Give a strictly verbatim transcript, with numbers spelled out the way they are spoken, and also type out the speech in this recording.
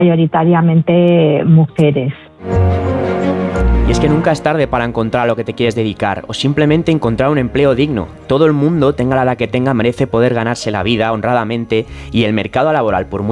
mayoritariamente mujeres. Y es que nunca es tarde para encontrar a lo que te quieres dedicar o simplemente encontrar un empleo digno. Todo el mundo, tenga la edad que tenga, merece poder ganarse la vida honradamente y el mercado laboral, por muy